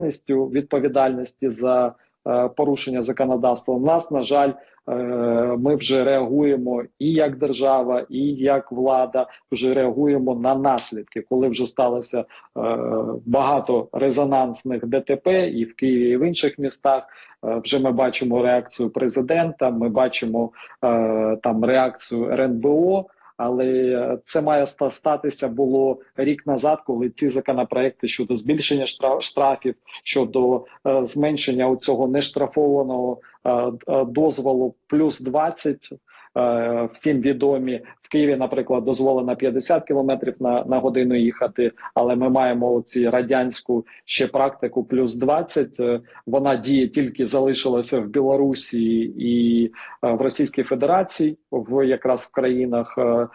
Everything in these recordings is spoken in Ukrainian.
відповідальності за порушення законодавства. У нас, на жаль, ми вже реагуємо і як держава, і як влада вже реагуємо на наслідки, коли вже сталося багато резонансних ДТП і в Києві, і в інших містах. Вже ми бачимо реакцію президента, ми бачимо там реакцію РНБО. Але це має статися було рік назад, коли ці законопроекти щодо збільшення штрафів, щодо зменшення цього нештрафованого дозволу плюс 20, всім відомі. В Києві, наприклад, дозволено 50 км на годину їхати, але ми маємо оці радянську ще практику плюс 20. Вона діє тільки залишилася в Білорусі і в Російській Федерації, якраз в країнах,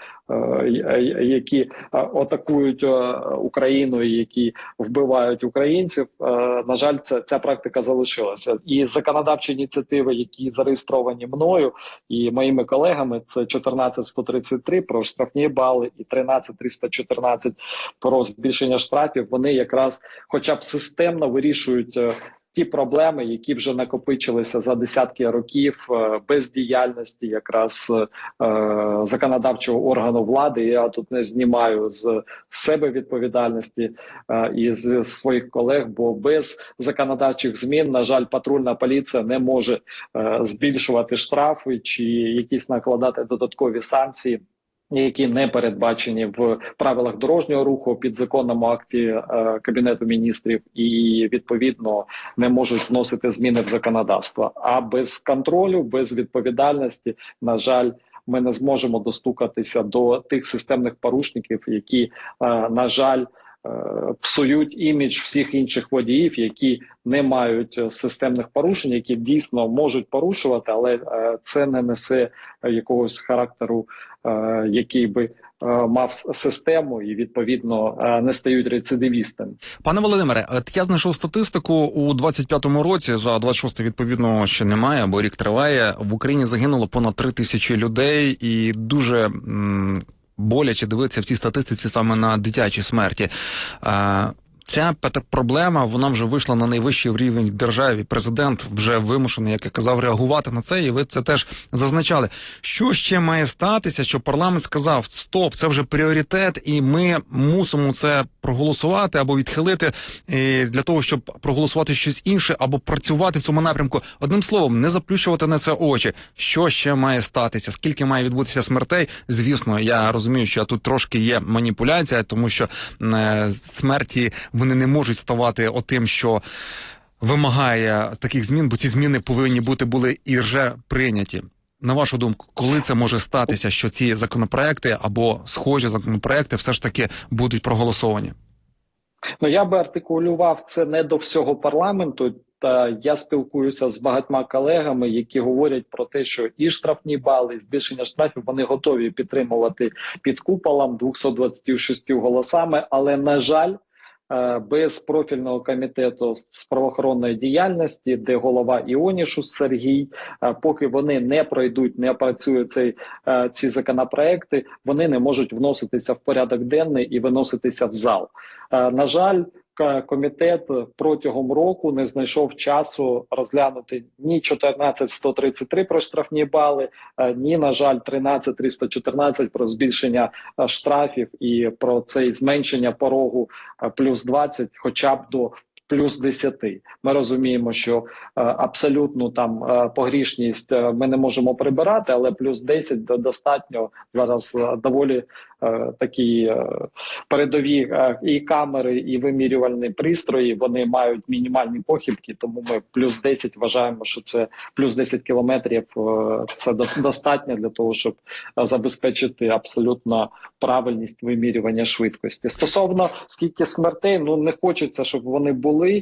які атакують Україну і які вбивають українців. На жаль, ця практика залишилася. І законодавчі ініціативи, які зареєстровані мною і моїми колегами, це 14133 про штрафні бали і 13314 про збільшення штрафів, вони якраз хоча б системно вирішують ті проблеми, які вже накопичилися за десятки років бездіяльності якраз законодавчого органу влади. Я тут не знімаю з себе відповідальності і з своїх колег, бо без законодавчих змін, на жаль, патрульна поліція не може збільшувати штрафи чи якісь накладати додаткові санкції, які не передбачені в правилах дорожнього руху, підзаконному акті Кабінету міністрів і, відповідно, не можуть вносити зміни в законодавство. А без контролю, без відповідальності, на жаль, ми не зможемо достукатися до тих системних порушників, які, на жаль, псують імідж всіх інших водіїв, які не мають системних порушень, які дійсно можуть порушувати, але це не несе якогось характеру, який би мав систему і, відповідно, не стають рецидивістами. Пане Володимире, я знайшов статистику у 25-му році, за 26-й, відповідно, ще немає, бо рік триває. В Україні загинуло понад 3000 людей і дуже боляче дивитися в цій статистиці саме на дитячі смерті. Ця проблема, вона вже вийшла на найвищий рівень в державі. Президент вже вимушений, як я казав, реагувати на це, і ви це теж зазначали. Що ще має статися, щоб парламент сказав: стоп, це вже пріоритет, і ми мусимо це проголосувати або відхилити для того, щоб проголосувати щось інше, або працювати в цьому напрямку? Одним словом, не заплющувати на це очі. Що ще має статися? Скільки має відбутися смертей? Звісно, я розумію, що тут трошки є маніпуляція, тому що смерті вони не можуть ставати отим, що вимагає таких змін, бо ці зміни повинні були і вже прийняті. На вашу думку, коли це може статися, що ці законопроекти або схожі законопроекти все ж таки будуть проголосовані? Ну, я би артикулював це не до всього парламенту. Та я спілкуюся з багатьма колегами, які говорять про те, що і штрафні бали, і збільшення штрафів вони готові підтримувати під куполом 226 голосами, але, на жаль, без профільного комітету з правоохоронної діяльності, де голова Іонішус Сергій, поки вони не пройдуть, не опрацюють ці законопроекти, вони не можуть вноситися в порядок денний і виноситися в зал. На жаль, комітет протягом року не знайшов часу розглянути ні 14133 про штрафні бали, ні, на жаль, 13314 про збільшення штрафів і про це зменшення порогу плюс 20 хоча б до плюс 10. Ми розуміємо, що абсолютну там погрішність ми не можемо прибирати, але плюс 10 достатньо. Зараз доволі такі передові і камери, і вимірювальні пристрої, вони мають мінімальні похибки, тому ми плюс 10 вважаємо, що це плюс 10 кілометрів, це достатньо для того, щоб забезпечити абсолютно правильність вимірювання швидкості. Стосовно скільки смертей, ну не хочеться, щоб вони були.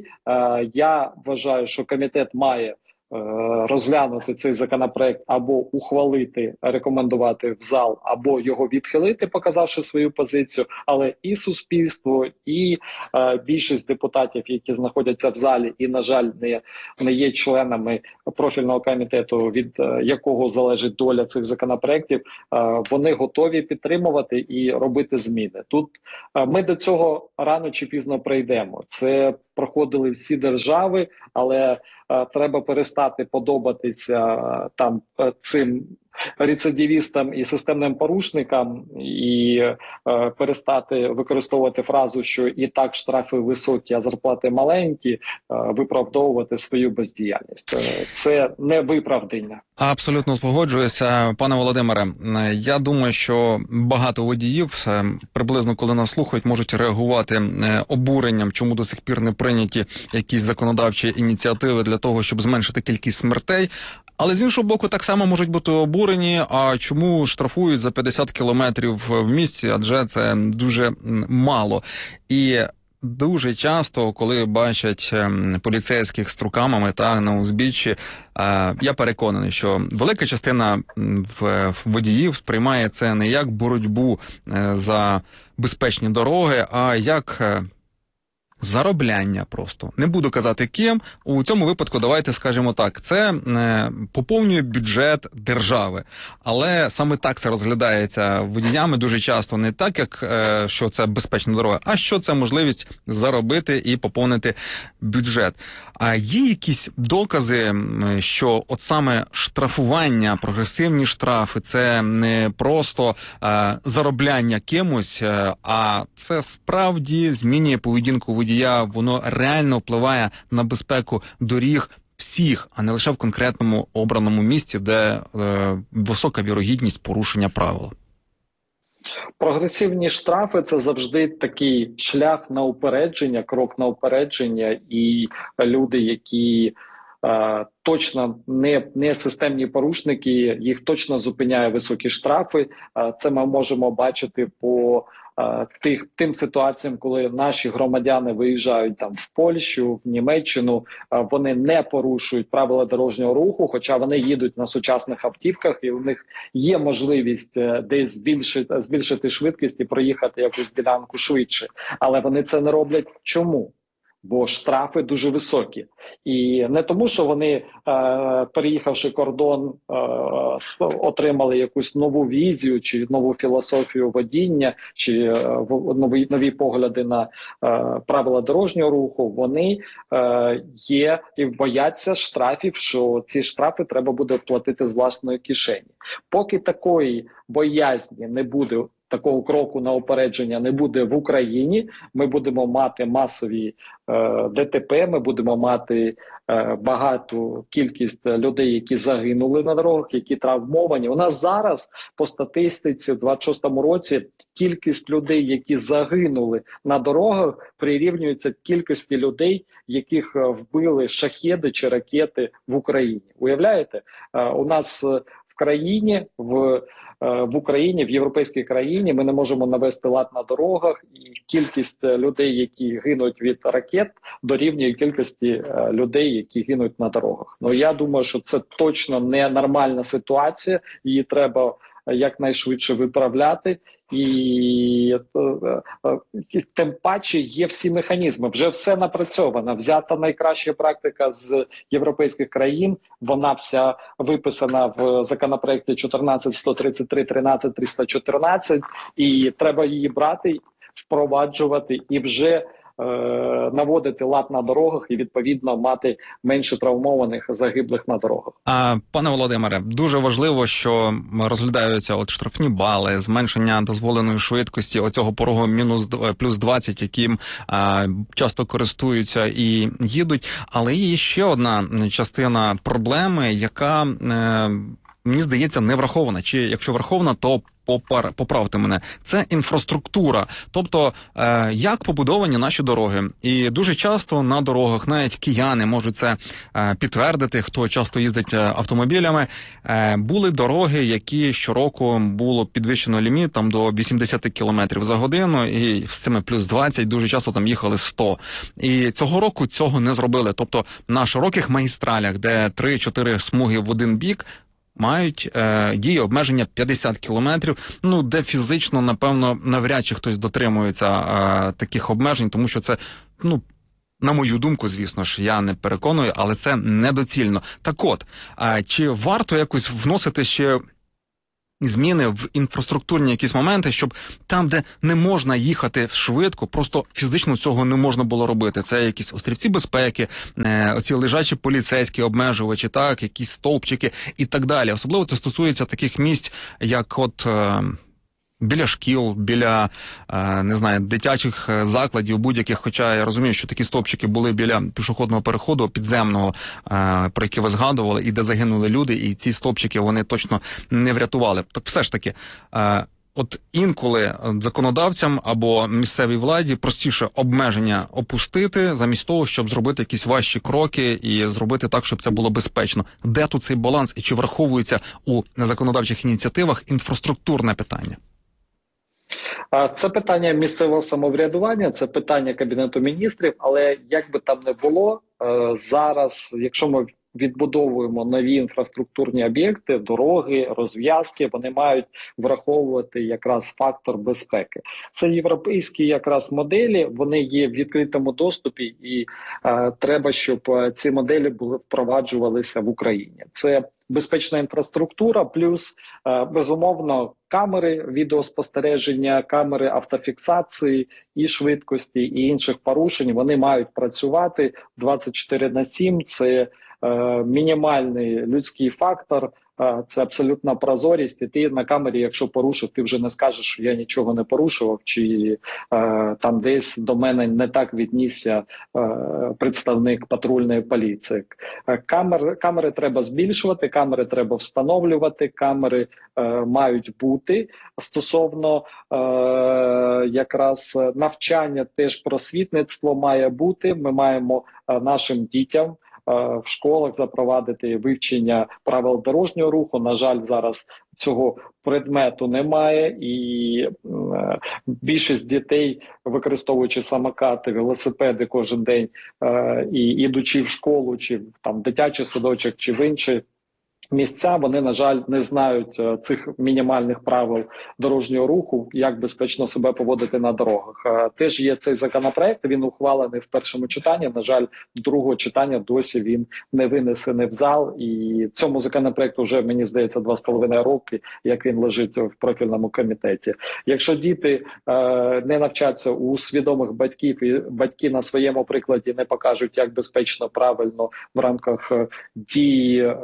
Я вважаю, що комітет має розглянути цей законопроект або ухвалити, рекомендувати в зал, або його відхилити, показавши свою позицію. Але і суспільство, і більшість депутатів, які знаходяться в залі і, на жаль, не є членами профільного комітету, від якого залежить доля цих законопроектів, вони готові підтримувати і робити зміни. Тут ми до цього рано чи пізно прийдемо. Це проходили всі держави, але треба перестати подобатися цим рецидивістам і системним порушникам і перестати використовувати фразу, що і так штрафи високі, а зарплати маленькі, виправдовувати свою бездіяльність. Це не виправдання. Абсолютно погоджуюся, пане Володимире. Я думаю, що багато водіїв, приблизно коли нас слухають, можуть реагувати обуренням, чому до сих пір не прийняті якісь законодавчі ініціативи для того, щоб зменшити кількість смертей. Але з іншого боку, так само можуть бути обурені, а чому штрафують за 50 кілометрів в місті, адже це дуже мало. І дуже часто, коли бачать поліцейських з трукамами на узбіччі, я переконаний, що велика частина водіїв сприймає це не як боротьбу за безпечні дороги, а як заробляння просто. Не буду казати ким. У цьому випадку, давайте скажемо так, це поповнює бюджет держави. Але саме так це розглядається водіями дуже часто. Не так, як що це безпечна дорога, а що це можливість заробити і поповнити бюджет. А є якісь докази, що от саме штрафування, прогресивні штрафи, це не просто заробляння кимось, а це справді змінює поведінку водія, воно реально впливає на безпеку доріг всіх, а не лише в конкретному обраному місці, де висока вірогідність порушення правил. Прогресивні штрафи – це завжди такий шлях на упередження, крок на упередження, і люди, які точно не системні порушники, їх точно зупиняє високі штрафи. Це ми можемо бачити по тим ситуаціям, коли наші громадяни виїжджають в Польщу, в Німеччину, вони не порушують правила дорожнього руху, хоча вони їдуть на сучасних автівках, і у них є можливість десь збільшити швидкість і проїхати якусь ділянку швидше. Але вони це не роблять. Чому? Бо штрафи дуже високі. І не тому, що вони, переїхавши кордон, отримали якусь нову візію, чи нову філософію водіння, чи нові погляди на правила дорожнього руху. Вони є і бояться штрафів, що ці штрафи треба буде платити з власної кишені. Поки такої боязні не буде, такого кроку на упередження не буде в Україні, ми будемо мати масові ДТП, ми будемо мати багату кількість людей, які загинули на дорогах, які травмовані. У нас зараз по статистиці в 26-му році кількість людей, які загинули на дорогах, прирівнюється кількості людей, яких вбили шахеди чи ракети в Україні. Уявляєте? У нас в країні, в Україні, в європейській країні ми не можемо навести лад на дорогах, і кількість людей, які гинуть від ракет, дорівнює кількості людей, які гинуть на дорогах. Я думаю, що це точно не нормальна ситуація, її треба якнайшвидше виправляти, і тим паче є всі механізми, вже все напрацьовано, взята найкраща практика з європейських країн, вона вся виписана в законопроекті 14133, 13314, і треба її брати, впроваджувати і вже наводити лад на дорогах і, відповідно, мати менше травмованих, загиблих на дорогах. Пане Володимире, дуже важливо, що розглядаються штрафні бали, зменшення дозволеної швидкості, оцього порогу плюс 20, яким часто користуються і їдуть. Але є ще одна частина проблеми, яка, мені здається, не врахована. Чи якщо врахована, то поправте мене. Це інфраструктура. Тобто, як побудовані наші дороги. І дуже часто на дорогах, навіть кияни можуть це підтвердити, хто часто їздить автомобілями, були дороги, які щороку було підвищено ліміт до 80 км за годину, і з цими плюс 20 дуже часто там їхали 100. І цього року цього не зробили. Тобто, на широких магістралях, де 3-4 смуги в один бік, мають дії обмеження 50 кілометрів, де фізично, напевно, навряд чи хтось дотримується таких обмежень, тому що це, на мою думку, звісно ж, я не переконую, але це недоцільно. Так от, чи варто якось вносити ще зміни в інфраструктурні якісь моменти, щоб там, де не можна їхати швидко, просто фізично цього не можна було робити. Це якісь острівці безпеки, оці лежачі поліцейські обмежувачі, так, якісь стовпчики і так далі. Особливо це стосується таких місць, як от біля шкіл, біля, не знаю, дитячих закладів будь-яких, хоча я розумію, що такі стовпчики були біля пішохідного переходу підземного, про який ви згадували, і де загинули люди, і ці стовпчики вони точно не врятували. Так все ж таки, от інколи законодавцям або місцевій владі простіше обмеження опустити, замість того, щоб зробити якісь важчі кроки і зробити так, щоб це було безпечно. Де тут цей баланс і чи враховується у законодавчих ініціативах інфраструктурне питання? Це питання місцевого самоврядування, це питання Кабінету міністрів, але як би там не було, зараз, якщо ми відбудовуємо нові інфраструктурні об'єкти, дороги, розв'язки, вони мають враховувати якраз фактор безпеки. Це європейські якраз моделі, вони є в відкритому доступі, і треба, щоб ці моделі були впроваджувалися в Україні. Це безпечна інфраструктура, плюс, безумовно, камери відеоспостереження, камери автофіксації і швидкості, і інших порушень, вони мають працювати 24/7, це мінімальний людський фактор, це абсолютна прозорість, і ти на камері, якщо порушив, ти вже не скажеш, що я нічого не порушував, чи там десь до мене не так віднісся представник патрульної поліції. Камери треба збільшувати, камери треба встановлювати, камери мають бути. Стосовно якраз навчання, теж просвітництво має бути, ми маємо нашим дітям в школах запровадити вивчення правил дорожнього руху. На жаль, зараз цього предмету немає, і більшість дітей, використовуючи самокати, велосипеди кожен день, і ідучи в школу, чи там дитячий садочок, чи в інші місця, вони, на жаль, не знають цих мінімальних правил дорожнього руху, як безпечно себе поводити на дорогах. Теж є цей законопроект, він ухвалений в першому читанні, на жаль, до другого читання досі він не винесений в зал, і цьому законопроекту вже, мені здається, 2,5 роки, як він лежить в профільному комітеті. Якщо діти не навчаться у свідомих батьків, і батьки на своєму прикладі не покажуть, як безпечно, правильно в рамках дії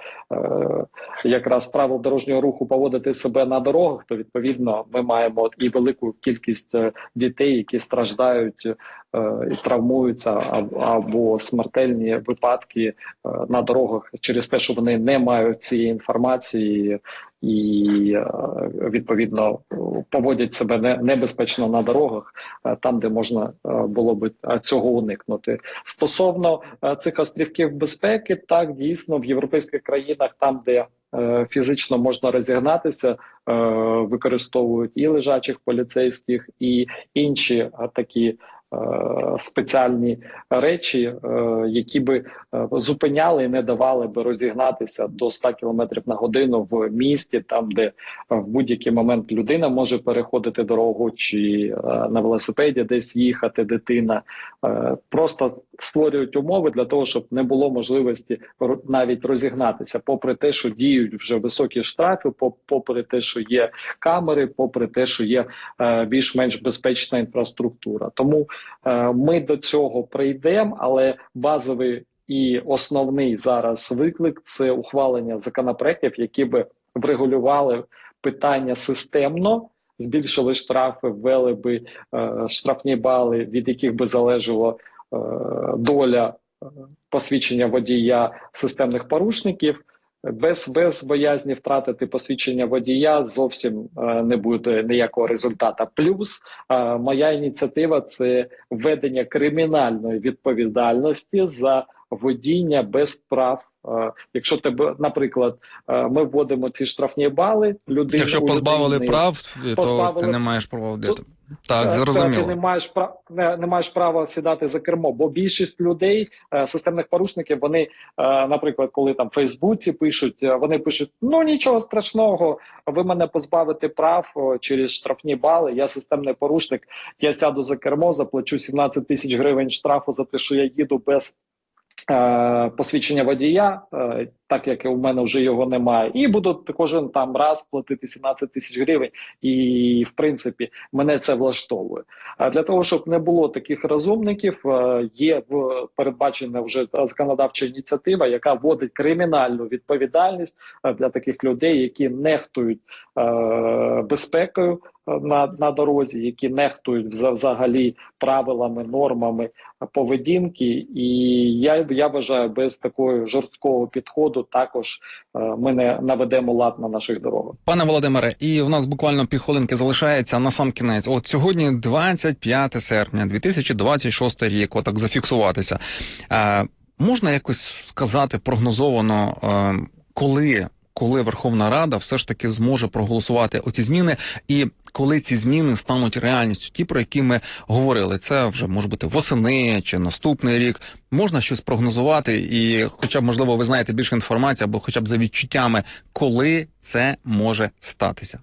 якраз правил дорожнього руху поводити себе на дорогах, то відповідно ми маємо і велику кількість дітей, які страждають і травмуються, або смертельні випадки на дорогах через те, що вони не мають цієї інформації і відповідно поводять себе небезпечно на дорогах, там, де можна було б цього уникнути. Стосовно цих острівків безпеки, так, дійсно, в європейських країнах, там, де фізично можна розігнатися, використовують і лежачих поліцейських, і інші такі спеціальні речі, які би зупиняли і не давали би розігнатися до 100 км на годину в місті, там, де в будь-який момент людина може переходити дорогу, чи на велосипеді десь їхати дитина. Просто створюють умови для того, щоб не було можливості навіть розігнатися, попри те, що діють вже високі штрафи, попри те, що є камери, попри те, що є більш-менш безпечна інфраструктура. Тому ми до цього прийдемо, але базовий і основний зараз виклик – це ухвалення законопроєктів, які би врегулювали питання системно, збільшили штрафи, ввели би штрафні бали, від яких би залежала доля посвідчення водія системних порушників. Без боязні втратити посвідчення водія зовсім не буде ніякого результату. Плюс моя ініціатива – це введення кримінальної відповідальності за водіння без прав. Якщо тебе, наприклад, ми вводимо ці штрафні бали, людина, якщо позбавили прав, то ти не маєш права водити. Так, зрозуміло. Ти не маєш права сідати за кермо, бо більшість людей, системних порушників, вони, наприклад, коли там в Фейсбуці пишуть, вони пишуть, ну нічого страшного, ви мене позбавите прав через штрафні бали, я системний порушник, я сяду за кермо, заплачу 17 тисяч гривень штрафу за те, що я їду без посвідчення водія, так як у мене вже його немає, і буду кожен там раз платити 17 тисяч гривень, і в принципі мене це влаштовує. А для того, щоб не було таких розумників, є передбачена вже законодавча ініціатива, яка вводить кримінальну відповідальність для таких людей, які нехтують безпекою на дорозі, які нехтують взагалі правилами, нормами поведінки. І я вважаю, без такого жорсткого підходу також ми не наведемо лад на наших дорогах. Пане Володимире, і у нас буквально півхвилинки залишається на сам кінець. От сьогодні 25 серпня 2026 рік, отак зафіксуватися. Можна якось сказати прогнозовано, коли Верховна Рада все ж таки зможе проголосувати оці зміни, і коли ці зміни стануть реальністю, ті, про які ми говорили? Це вже може бути восени чи наступний рік. Можна щось прогнозувати, і хоча б, можливо, ви знаєте більше інформації, або хоча б за відчуттями, коли це може статися?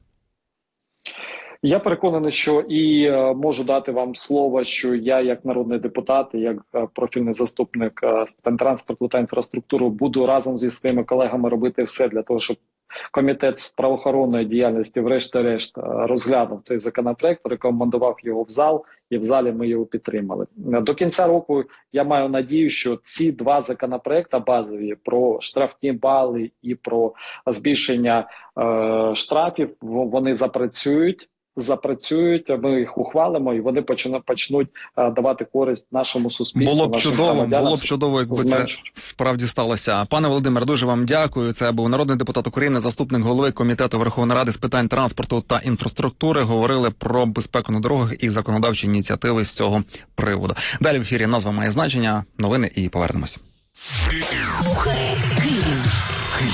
Я переконаний, що і можу дати вам слово, що я як народний депутат, як профільний заступник з питань транспорту та інфраструктури буду разом зі своїми колегами робити все для того, щоб Комітет з правоохоронної діяльності врешті-решт розглянув цей законопроект, рекомендував його в зал, і в залі ми його підтримали. До кінця року я маю надію, що ці два законопроекти базові про штрафні бали і про збільшення штрафів, вони запрацюють, ми їх ухвалимо, і вони почнуть давати користь нашому суспільству. Було б чудово, якби це справді сталося. Пане Володимире, дуже вам дякую. Це був народний депутат України, заступник голови Комітету Верховної Ради з питань транспорту та інфраструктури. Говорили про безпеку на дорогах і законодавчі ініціативи з цього приводу. Далі в ефірі «Назва має значення», новини і повернемось. Слухай Київ.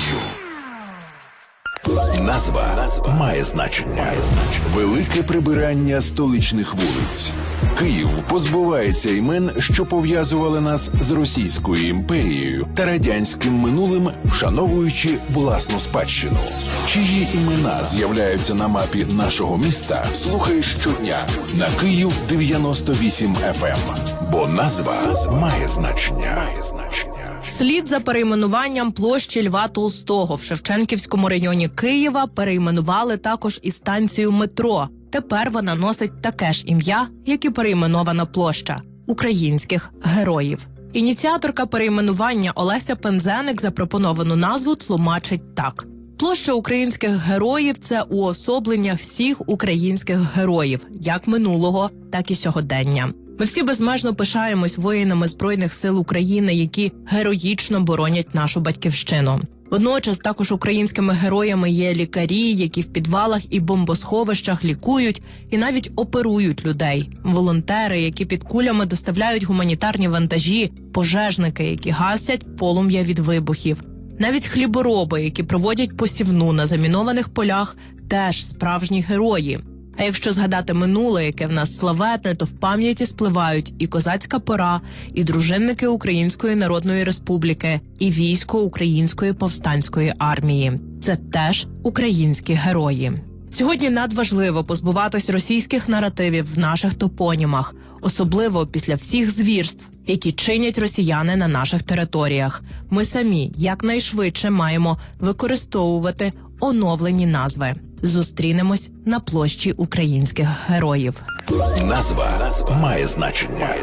Назва має значення. Велике прибирання столичних вулиць. Київ позбувається імен, що пов'язували нас з Російською імперією та радянським минулим, вшановуючи власну спадщину. Чиї імена з'являються на мапі нашого міста, слухай щодня на Київ 98 FM. Бо назва має значення. Вслід за перейменуванням площі Льва Толстого в Шевченківському районі Києва перейменували також і станцію метро. Тепер вона носить таке ж ім'я, як і перейменована площа – українських героїв. Ініціаторка перейменування Олеся Пензеник запропоновану назву тлумачить так. Площа українських героїв – це уособлення всіх українських героїв, як минулого, так і сьогодення. Ми всі безмежно пишаємось воїнами Збройних сил України, які героїчно боронять нашу батьківщину. Водночас також українськими героями є лікарі, які в підвалах і бомбосховищах лікують і навіть оперують людей, волонтери, які під кулями доставляють гуманітарні вантажі, пожежники, які гасять полум'я від вибухів. Навіть хлібороби, які проводять посівну на замінованих полях, теж справжні герої. А якщо згадати минуле, яке в нас славетне, то в пам'яті спливають і козацька пора, і дружинники Української Народної Республіки, і військо Української повстанської армії. Це теж українські герої. Сьогодні надважливо позбуватись російських наративів в наших топонімах, особливо після всіх звірств, які чинять росіяни на наших територіях. Ми самі якнайшвидше маємо використовувати оновлені назви. Зустрінемось на площі українських героїв. Назва має значення.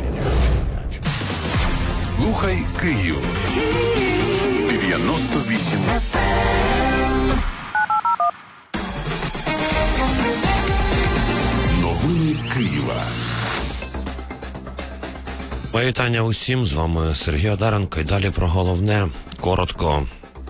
Слухай Київ. 98 Новини Києва. Моє вітання усім, з вами Сергій Одаренко, і далі про головне, коротко.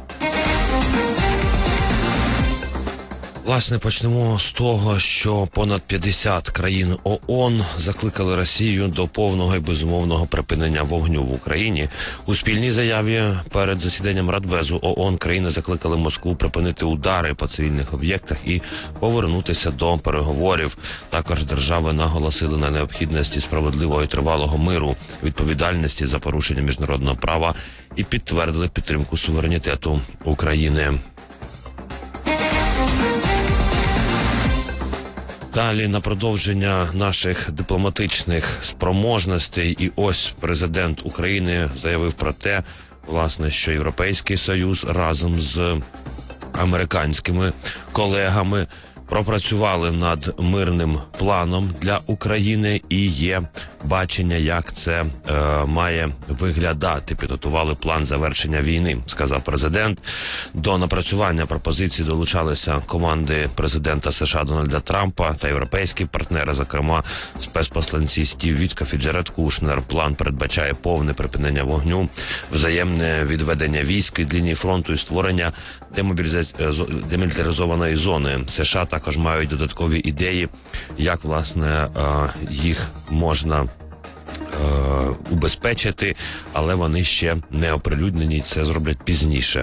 Власне, почнемо з того, що понад 50 країн ООН закликали Росію до повного і безумовного припинення вогню в Україні. У спільній заяві перед засіданням Радбезу ООН країни закликали Москву припинити удари по цивільних об'єктах і повернутися до переговорів. Також держави наголосили на необхідності справедливого і тривалого миру, відповідальності за порушення міжнародного права і підтвердили підтримку суверенітету України. Далі на продовження наших дипломатичних спроможностей, і ось президент України заявив про те, власне, що Європейський Союз разом з американськими колегами пропрацювали над мирним планом для України і є бачення, як це має виглядати. Підготували план завершення війни, сказав президент. До напрацювання пропозицій долучалися команди президента США Дональда Трампа та європейські партнери, зокрема спецпосланці Стів Віткоф і Джеред Кушнер. План передбачає повне припинення вогню, взаємне відведення військ від лінії фронту і створення демілітаризованої зони. США також мають додаткові ідеї, як, власне, їх можна убезпечити, але вони ще не оприлюднені, це зроблять пізніше.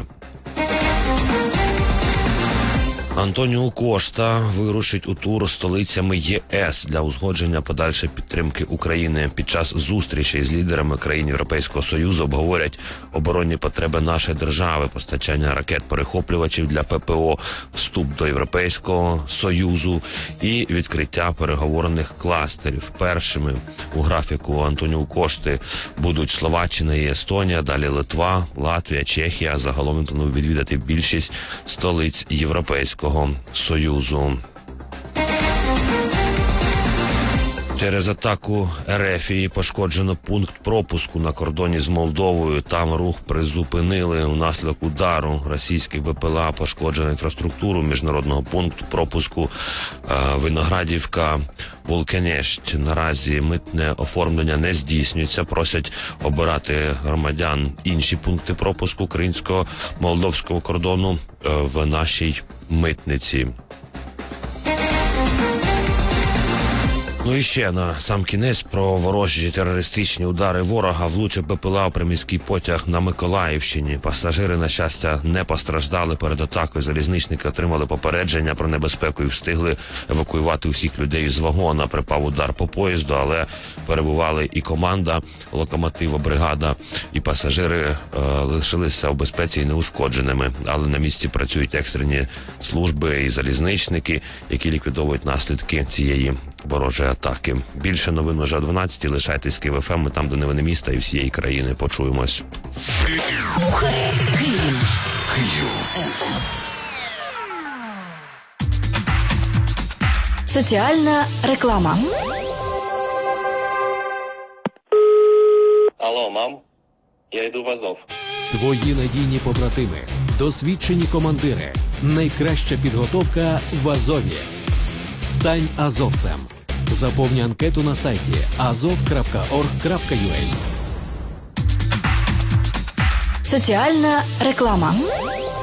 Антоніо Кошта вирушить у тур столицями ЄС для узгодження подальшої підтримки України. Під час зустрічей з лідерами країн Європейського Союзу обговорять оборонні потреби нашої держави, постачання ракет-перехоплювачів для ППО, вступ до Європейського Союзу і відкриття переговорних кластерів. Першими у графіку Антоніо Кошти будуть Словаччина і Естонія, далі Литва, Латвія, Чехія. Загалом він планує відвідати більшість столиць Європейського Союзу. Через атаку РФ пошкоджено пункт пропуску на кордоні з Молдовою. Там рух призупинили. Унаслідок удару російських БПЛА пошкоджено інфраструктуру міжнародного пункту пропуску Виноградівка Волкенещ. Наразі митне оформлення не здійснюється. Просять обирати громадян інші пункти пропуску українсько-молдовського кордону в нашій митниці. Ну і ще на сам кінець про ворожі терористичні удари ворога. Влучив БПЛА у приміський потяг на Миколаївщині. Пасажири, на щастя, не постраждали перед атакою. Залізничники отримали попередження про небезпеку і встигли евакуювати усіх людей з вагона. Припав удар по поїзду, але перебували і команда локомотива, бригада, і пасажири лишилися у безпеці і неушкодженими. Але на місці працюють екстрені служби і залізничники, які ліквідовують наслідки цієї ворожої атаки. Більше новин уже о 12-й. Лишайтесь з Київ ФМ, ми там, де новини міста і всієї країни. Почуємось. Слухай Київ. Соціальна реклама. Алло, мам, я йду в Азов. Твої надійні побратими, досвідчені командири, найкраща підготовка в Азові. Стань азовцем. Заповни анкету на сайті azov.org.ua. Соціальна реклама.